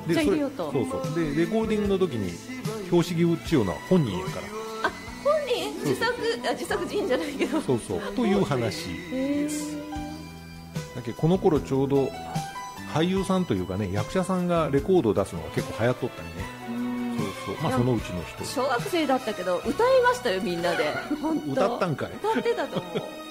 じゃあ入れようと。 そうそうでレコーディングの時に拍子木打ちような本人やから。 あ、本人自作自演じゃないけど。 そうそうという話です。だけどこの頃ちょうど俳優さんというかね、役者さんがレコードを出すのが結構流行っとったりね。そうそう、まあそのうちの一人。 小学生だったけど歌いましたよみんなで。 歌ったんかい。 歌ってたと思う。